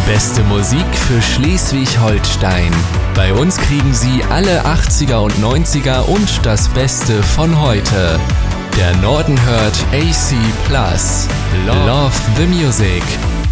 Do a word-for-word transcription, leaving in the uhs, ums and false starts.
Beste Musik für Schleswig-Holstein. Bei uns kriegen Sie alle achtziger und neunziger und das Beste von heute. Der Norden hört A C Plus. Love the Music.